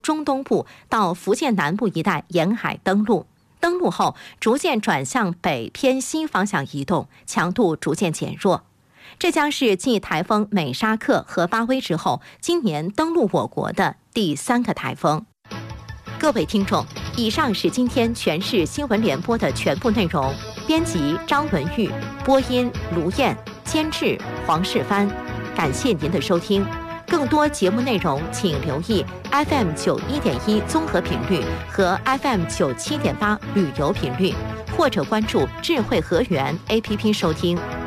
中东部到福建南部一带沿海登陆。登陆后，逐渐转向北偏西方向移动，强度逐渐减弱。这将是继台风美沙克和巴威之后，今年登陆我国的第3个台风。各位听众，以上是今天全市新闻联播的全部内容。编辑张文玉，播音卢燕，监制黄世帆。感谢您的收听。更多节目内容，请留意 FM 91.1综合频率和 FM 97.8旅游频率，或者关注智慧河源 APP 收听。